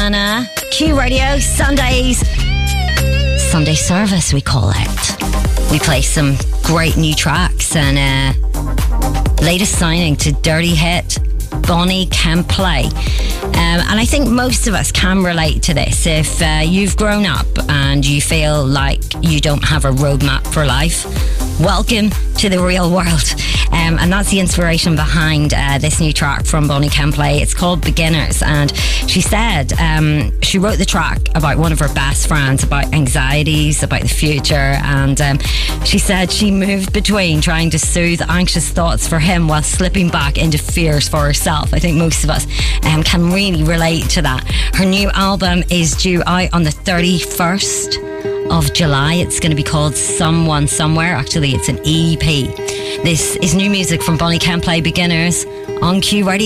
Rihanna. Q Radio, Sunday service, we call it. We play some great new tracks, and latest signing to Dirty Hit, Bonnie Can Play. And I think most of us can relate to this. If you've grown up and you feel like you don't have a roadmap for life, welcome to the real world. And that's the inspiration behind this new track from Bonnie Can Play. It's called Beginners, and she said she wrote the track about one of her best friends, about anxieties, about the future, and she said she moved between trying to soothe anxious thoughts for him while slipping back into fears for herself. I think most of us can really relate to that. Her new album is due out on the 31st of July. It's going to be called Someone Somewhere. Actually, it's an EP. This is new music from Bonnie Can Play, Beginners, on Q Radio.